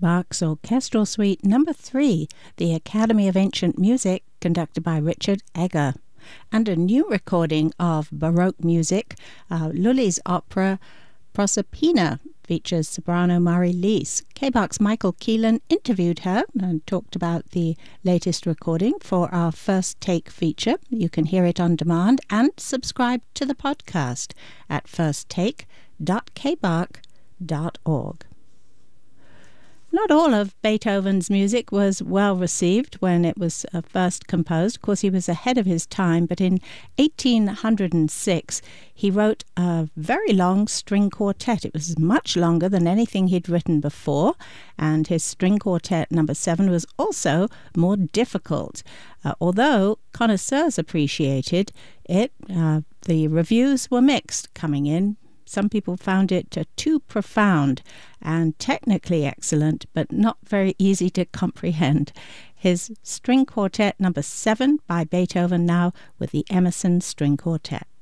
Bach's Orchestral Suite No. 3, the Academy of Ancient Music, conducted by Richard Egger, and a new recording of Baroque music, Lully's opera Proserpina, features soprano Marie-Lise. K-Bach's Michael Keelan interviewed her and talked about the latest recording for our First Take feature. You can hear it on demand and subscribe to the podcast at firsttake.kbach.org. Not all of Beethoven's music was well received when it was first composed. Of course, he was ahead of his time, but in 1806 he wrote a very long string quartet. It was much longer than anything he'd written before, and his string quartet No. 7 was also more difficult. Although connoisseurs appreciated it, the reviews were mixed coming in. Some people found it too profound and technically excellent, but not very easy to comprehend. His String Quartet No. 7 by Beethoven now with the Emerson String Quartet.